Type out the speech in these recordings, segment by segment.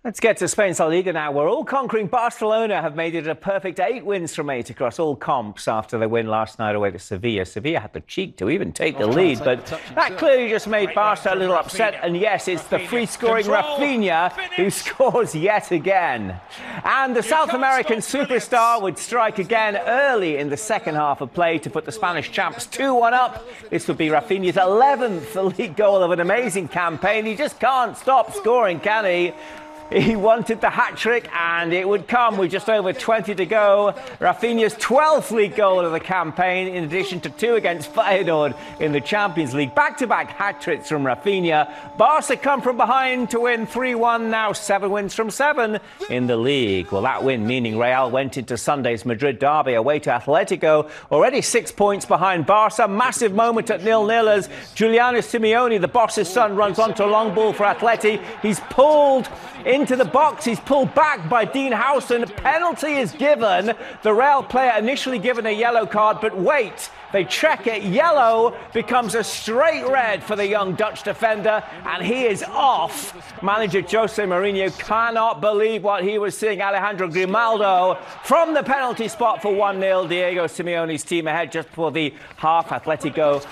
Let's get to Spain's La Liga now, where all-conquering Barcelona have made it a perfect 8 wins from 8 across all comps after their win last night away to Sevilla. Sevilla had the cheek to even take the lead, but that clearly just made Barca a little upset. And yes, it's the free-scoring Rafinha who scores yet again. And the South American superstar would strike again early in the second half of play to put the Spanish champs 2-1 up. This would be Rafinha's 11th league goal of an amazing campaign. He just can't stop scoring, can he? He wanted the hat-trick, and it would come with just over 20 to go. Rafinha's 12th league goal of the campaign, in addition to 2 against Feyenoord in the Champions League. Back-to-back hat-tricks from Rafinha. Barca come from behind to win 3-1, now 7 wins from 7 in the league. Well, that win meaning Real went into Sunday's Madrid derby away to Atletico, already 6 points behind Barca. Massive moment at 0-0 as Giuliano Simeone, the boss's son, runs onto a long ball for Atleti. He's pulled into the box. He's pulled back by Dean Howson. Penalty is given. The Real player initially given a yellow card, but wait, they check it. Yellow becomes a straight red for the young Dutch defender, and he is off. Manager Jose Mourinho cannot believe what he was seeing. Alejandro Grimaldo from the penalty spot for 1-0. Diego Simeone's team ahead just before the half. Atletico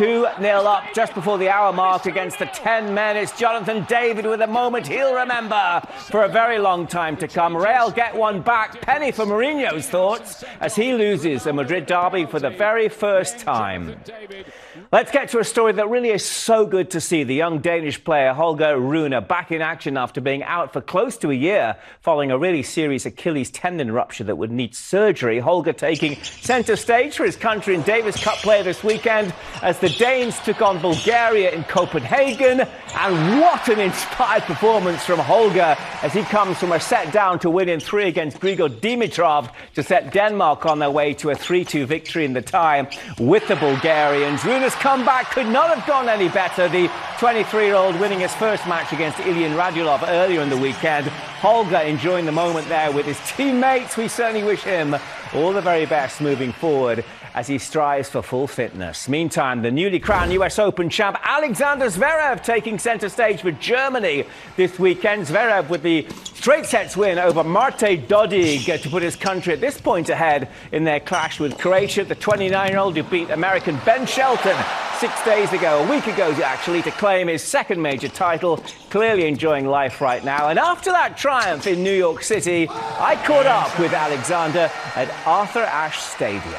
2-0 up just before the hour mark against the 10 men. It's Jonathan David with a moment he'll remember for a very long time to come. Real get one back. Penny for Mourinho's thoughts as he loses a Madrid derby for the very first time. Let's get to a story that really is so good to see. The young Danish player Holger Rune back in action after being out for close to a year following a really serious Achilles tendon rupture that would need surgery. Holger taking centre stage for his country in Davis Cup play this weekend as the Danes took on Bulgaria in Copenhagen. And what an inspired performance from Holger as he comes from a set down to win in 3 against Grigor Dimitrov to set Denmark on their way to a 3-2 victory in the tie with the Bulgarians. Rune's comeback could not have gone any better. The 23-year-old winning his first match against Ilyan Radulov earlier in the weekend. Holger enjoying the moment there with his teammates. We certainly wish him all the very best moving forward as he strives for full fitness. Meantime, the newly crowned US Open champ Alexander Zverev taking centre stage for Germany this weekend. Zverev with the straight sets win over Mate Dodig to put his country at this point ahead in their clash with Croatia. The 29-year-old who beat American Ben Shelton 6 days ago, a week ago actually, to claim his second major title. Clearly enjoying life right now. And after that triumph in New York City, I caught up with Alexander at Arthur Ashe Stadium.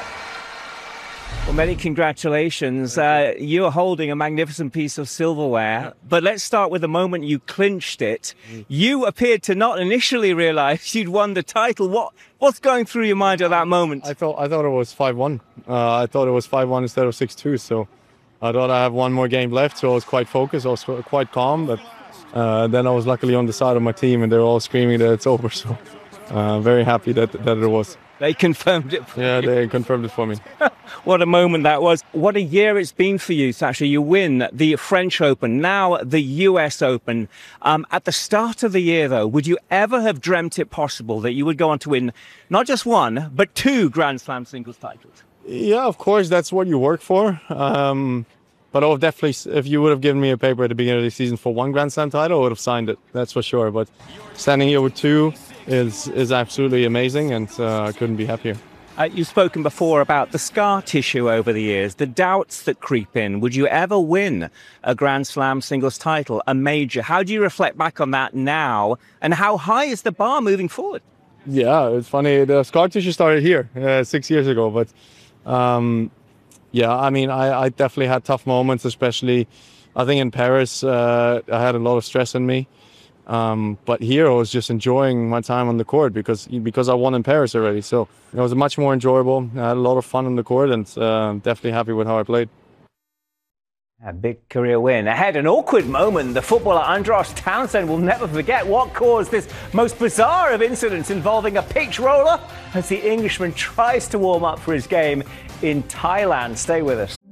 Well, many congratulations. You're holding a magnificent piece of silverware, but let's start with the moment you clinched it. You appeared to not initially realize you'd won the title. What's going through your mind at that moment? I thought it was 5-1. I thought it was 5-1 instead of 6-2, so I thought I have one more game left, so I was quite focused. I was quite calm, but then I was luckily on the side of my team, and they were all screaming that it's over, so very happy that it was. They confirmed it for you. Yeah, they confirmed it for me. What a moment that was. What a year it's been for you, Sasha. You win the French Open, now the US Open. At the start of the year, though, would you ever have dreamt it possible that you would go on to win not just 1, but 2 Grand Slam singles titles? Yeah, of course, that's what you work for. But I would definitely, if you would have given me a paper at the beginning of the season for 1 Grand Slam title, I would have signed it, that's for sure. But standing here with 2 is absolutely amazing, and I couldn't be happier. You've spoken before about the scar tissue over the years, the doubts that creep in. Would you ever win a Grand Slam singles title, a major? How do you reflect back on that now, and how high is the bar moving forward? Yeah, it's funny. The scar tissue started here 6 years ago, but yeah, I mean, I definitely had tough moments, especially I think in Paris. I had a lot of stress in me. But here I was just enjoying my time on the court because I won in Paris already. So it was much more enjoyable. I had a lot of fun on the court, and definitely happy with how I played. A big career win. Ahead, an awkward moment. The footballer Andros Townsend will never forget what caused this most bizarre of incidents involving a pitch roller as the Englishman tries to warm up for his game in Thailand. Stay with us.